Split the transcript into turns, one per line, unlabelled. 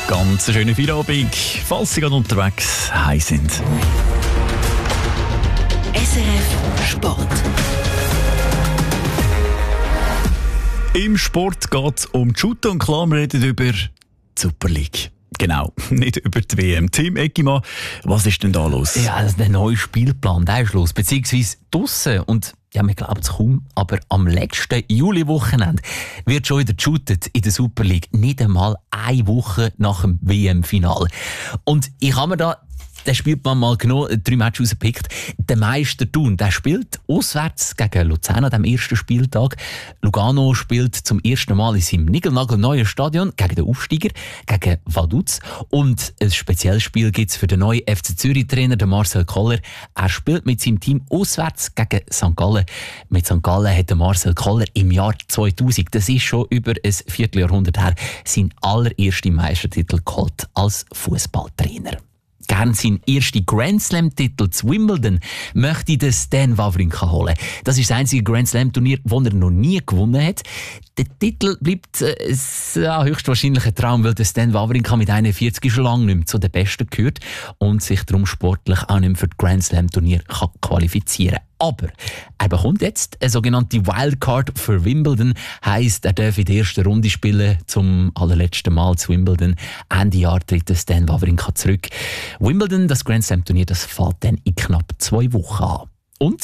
Ganz eine schöne Feierabend, falls Sie gerade unterwegs heim sind.
SRF Sport.
Im Sport geht es um die Shooter und klar, wir reden über die Super League. Genau, nicht über die WM. Tim Eggimann, was ist denn da los?
Ja, also der neue Spielplan, der ist los, beziehungsweise draussen. Und ja, man glaubt es kaum, aber am letzten Juli-Wochenende wird schon wieder geshootet in der Super League. Nicht einmal eine Woche nach dem WM-Final. Und ich habe mir da den Spielplan mal genommen, 3 Matches rausgepickt. Der Meister Thun, der spielt auswärts gegen Luzern an dem ersten Spieltag. Lugano spielt zum ersten Mal in seinem niegelnagelneuen Stadion gegen den Aufsteiger, gegen Vaduz. Und ein spezielles Spiel gibt es für den neuen FC Zürich-Trainer, den Marcel Koller. Er spielt mit seinem Team auswärts gegen St. Gallen. Mit St. Gallen hat der Marcel Koller im Jahr 2000, das ist schon über ein Vierteljahrhundert her, seinen allerersten Meistertitel geholt als Fußballtrainer. Gern seinen ersten Grand Slam-Titel zu Wimbledon möchte der Stan Wawrinka holen. Das ist das einzige Grand Slam-Turnier, das er noch nie gewonnen hat. Der Titel bleibt höchstwahrscheinlich ein Traum, weil der Stan Wawrinka mit 41 schon lange nicht mehr zu den Besten gehört und sich darum sportlich auch nicht mehr für das Grand Slam-Turnier qualifizieren kann. Aber er bekommt jetzt eine sogenannte Wildcard für Wimbledon. Heisst, er darf in der ersten Runde spielen, zum allerletzten Mal zu Wimbledon. Ende Jahr tritt Stan Wawrinka zurück. Wimbledon, das Grand Slam Turnier, das fällt dann in knapp 2 Wochen an.